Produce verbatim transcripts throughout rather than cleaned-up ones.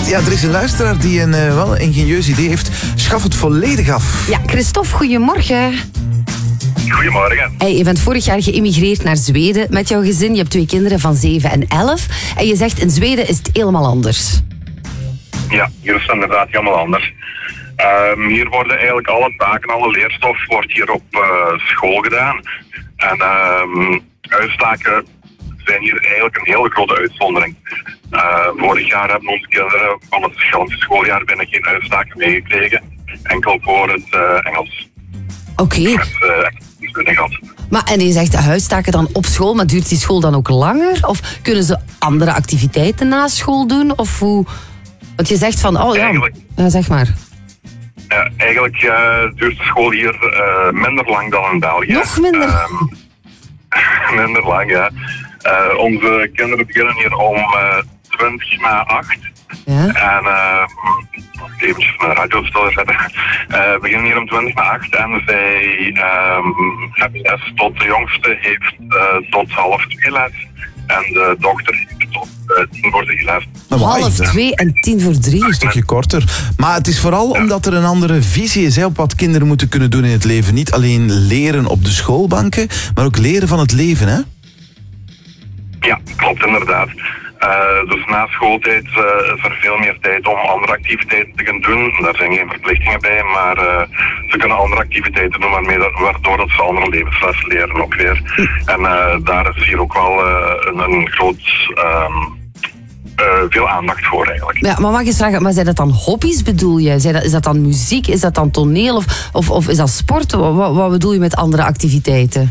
Want ja, er is een luisteraar die een uh, wel een ingenieus idee heeft. Schaf het volledig af. Ja, Christophe, goedemorgen. Goedemorgen. Hey, je bent vorig jaar geëmigreerd naar Zweden met jouw gezin. Je hebt twee kinderen van zeven en elf. En je zegt, in Zweden is het helemaal anders. Ja, hier is het inderdaad helemaal anders. Um, hier worden eigenlijk alle taken, alle leerstof wordt hier op uh, school gedaan. En um, huistaken zijn hier eigenlijk een hele grote uitzondering. Uh, vorig jaar hebben onze kinderen van het ganse schooljaar bijna geen huistaken meegekregen. Enkel voor het uh, Engels. Oké. Okay. Uh, maar en je zegt de huistaken dan op school, maar duurt die school dan ook langer? Of kunnen ze andere activiteiten na school doen? Of hoe? Want je zegt van, oh ja, eigenlijk, ja zeg maar. Uh, eigenlijk uh, duurt de school hier uh, minder lang dan in België. Nog minder? Um, minder lang, ja. Uh, onze kinderen beginnen hier om uh, twintig na acht. Ja? En uh, even mijn radio stil zetten. Uh, we beginnen hier om twintig na acht en zij um, hebben les tot de jongste heeft uh, tot half twee les. En de dochter heeft tot uh, tien voor drie les. Half twee en tien voor drie. Een stukje korter. Maar het is vooral ja. omdat er een andere visie is hè, op wat kinderen moeten kunnen doen in het leven. Niet alleen leren op de schoolbanken, maar ook leren van het leven, hè? Ja, klopt inderdaad. Uh, dus na schooltijd uh, is er veel meer tijd om andere activiteiten te gaan doen. Daar zijn geen verplichtingen bij, maar uh, ze kunnen andere activiteiten doen waarmee dat, waardoor dat ze andere levenslessen leren ook weer. En uh, daar is hier ook wel uh, een, een groot... Um, Uh, veel aandacht voor eigenlijk. Ja, maar mag je vragen, maar zijn dat dan hobby's bedoel je? Zijn dat, is dat dan muziek? Is dat dan toneel? Of, of, of is dat sport? Wat, wat bedoel je met andere activiteiten?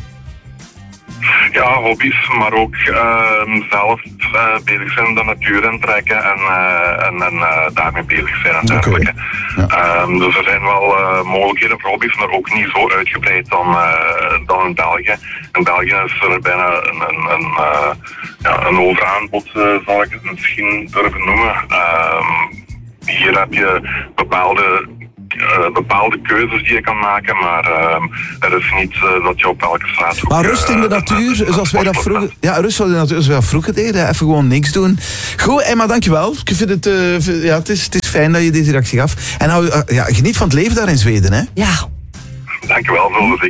Ja, hobby's, maar ook uh, zelf uh, bezig zijn de natuur intrekken en, uh, en, en uh, daarmee bezig zijn en dergelijke. Okay. Ja. Um, dus er zijn wel uh, mogelijkheden voor hobby's, maar ook niet zo uitgebreid dan, uh, dan in België. In België is er bijna een, een, een, uh, ja, een overaanbod, uh, zal ik het misschien durven noemen. Um, hier heb je bepaalde Uh, bepaalde keuzes die je kan maken, maar uh, het is niet uh, dat je op elke straat... Maar rust in de natuur, uh, zoals wij dat vroeger... Ja, rust in de natuur, zoals wij dat vroeger deden. Even gewoon niks doen. Goed, Emma, dankjewel. Ik vind het, uh, ja, het, is, het is fijn dat je deze reactie gaf. En nou, uh, ja, geniet van het leven daar in Zweden, hè? Ja. Dankjewel, veel